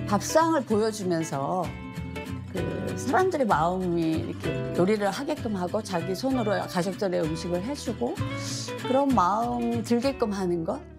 밥상을 보여주면서 그 사람들의 마음이 이렇게 요리를 하게끔 하고 자기 손으로 가족들의 음식을 해주고 그런 마음 들게끔 하는 것.